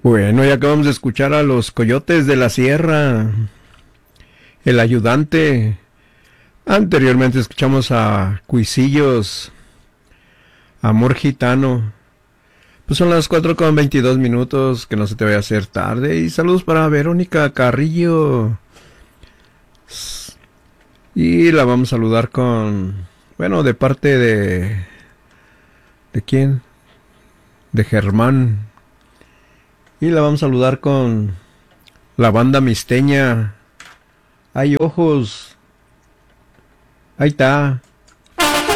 Bueno, ya acabamos de escuchar a los Coyotes de la Sierra, El Ayudante. Anteriormente escuchamos a Cuisillos, Amor Gitano. Pues son las 4:22, que no se te vaya a hacer tarde. Y saludos para Verónica Carrillo. Y la vamos a saludar con, bueno, de parte ¿de quién? De Germán. Y la vamos a saludar con la banda Misteña. Hay ojos. Ahí está.